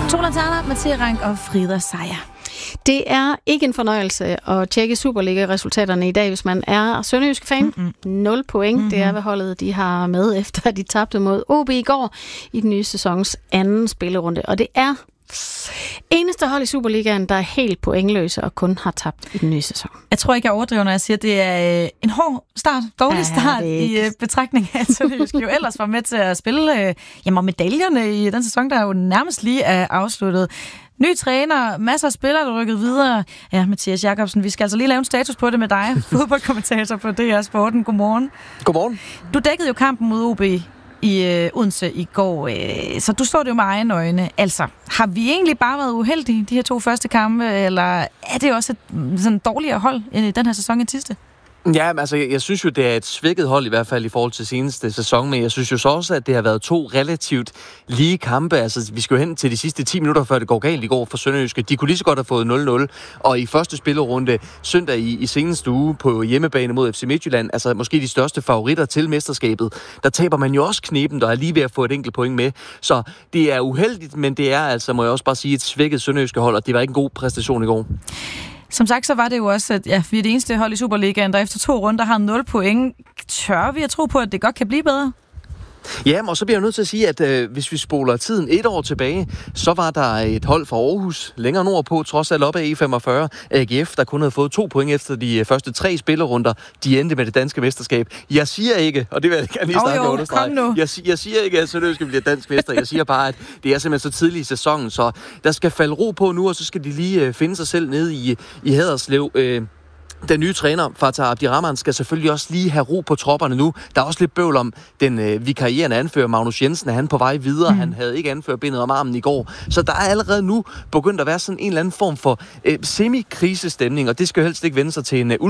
Tolan Terner, Mathias Rank og Frida Seier. Det er ikke en fornøjelse at tjekke Superliga-resultaterne i dag, hvis man er sønderjysk fan. 0 point. Det er, hvad holdet de har med, efter de tabte mod OB i går i den nye sæsons anden spillerunde. Og det er eneste hold i Superligaen, der er helt pointløse og kun har tabt i den nye sæson. Jeg tror ikke, jeg overdriver, når jeg siger, at det er en hård start, dårlig start i betragtning af, at Sønderjysk jo ellers var med til at spille medaljerne i den sæson, der jo nærmest lige er afsluttet. Ny træner, masser af spillere, der rykket videre. Ja, Mathias Jakobsen, vi skal altså lige lave en status på det med dig, fodboldkommentator på DR Sporten. Godmorgen. Godmorgen. Du dækkede jo kampen mod OB i Odense i går, så du så det jo med egne øjne. Altså, har vi egentlig bare været uheldige de her 2 første kampe, eller er det også et sådan dårligere hold i den her sæson end sidste? Ja, altså jeg synes jo, det er et svækket hold i hvert fald i forhold til seneste sæson, men jeg synes jo så også, at det har været 2 relativt lige kampe. Altså vi skal jo hen til de sidste 10 minutter, før det går galt i går for Sønderjyske. De kunne lige så godt have fået 0-0, og i første spillerunde søndag i seneste uge på hjemmebane mod FC Midtjylland, altså måske de største favoritter til mesterskabet, der taber man jo også knepen, der er lige ved at få et enkelt point med. Så det er uheldigt, men det er altså, må jeg også bare sige, et svækket Sønderjyske hold, og det var ikke en god præstation i går. Som sagt, så var det jo også, at vi er det eneste hold i Superligaen, der efter 2 runder har 0 point. Tør vi at tro på, at det godt kan blive bedre? Ja, og så bliver jeg nødt til at sige, at hvis vi spoler tiden 1 år tilbage, så var der et hold fra Aarhus længere nordpå, trods alt op af E45, AGF, der kun havde fået 2 point efter de første 3 spillerrunder. De endte med det danske mesterskab. Jeg siger ikke, og det vil jeg gerne lige starte med at understrege. Jeg siger ikke, at Sønderjyske bliver dansk mester. Jeg siger bare, at det er simpelthen så tidligt i sæsonen, så der skal falde ro på nu, og så skal de lige finde sig selv nede i Haderslev. Den nye træner, Fatah Abdirahman, skal selvfølgelig også lige have ro på tropperne nu. Der er også lidt bøvl om den vikarierende anfører, Magnus Jensen, er han på vej videre. Han havde ikke anførbindet om armen i går. Så der er allerede nu begyndt at være sådan en eller anden form for semi-krisestemning, og det skal jo helst ikke vende sig til en